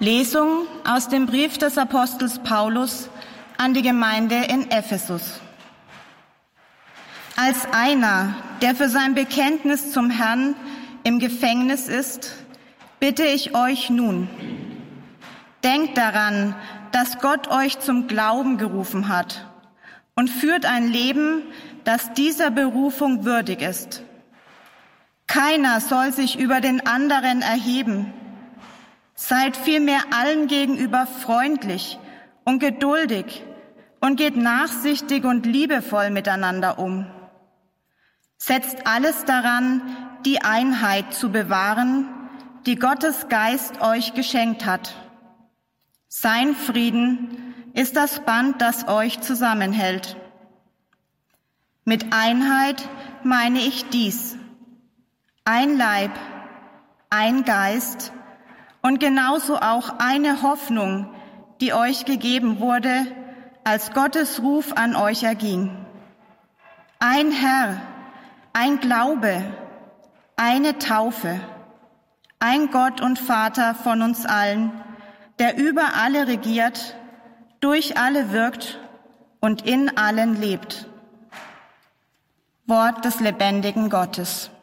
Lesung aus dem Brief des Apostels Paulus an die Gemeinde in Ephesus. Als einer, der für sein Bekenntnis zum Herrn im Gefängnis ist, bitte ich euch nun: Denkt daran, dass Gott euch zum Glauben gerufen hat, und führt ein Leben, das dieser Berufung würdig ist. Keiner soll sich über den anderen erheben. Seid vielmehr allen gegenüber freundlich und geduldig und geht nachsichtig und liebevoll miteinander um. Setzt alles daran, die Einheit zu bewahren, die Gottes Geist euch geschenkt hat. Sein Frieden ist das Band, das euch zusammenhält. Mit Einheit meine ich dies: ein Leib, ein Geist und genauso auch eine Hoffnung, die euch gegeben wurde, als Gottes Ruf an euch erging. Ein Herr, ein Glaube, eine Taufe, ein Gott und Vater von uns allen, der über alle regiert, durch alle wirkt und in allen lebt. Wort des lebendigen Gottes.